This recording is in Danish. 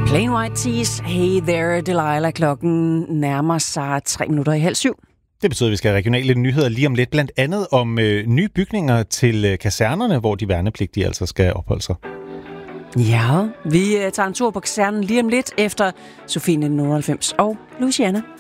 Plain White Tees, Hey There Delilah. Klokken nærmer sig 6:03. Det betyder, at vi skal have regionale nyheder lige om lidt, blandt andet om nye bygninger til kasernerne, hvor de værnepligtige altså skal opholde sig. Ja, vi tager en tur på kasernen lige om lidt efter Sofie 1998 og Louisiana.